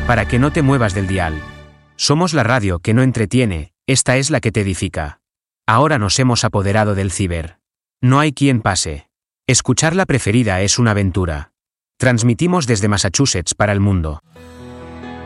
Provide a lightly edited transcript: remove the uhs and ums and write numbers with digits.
para que no te muevas del dial. Somos la radio que no entretiene, esta es la que te edifica. Ahora nos hemos apoderado del ciber. No hay quien pase. Escuchar la preferida es una aventura. Transmitimos desde Massachusetts para el mundo.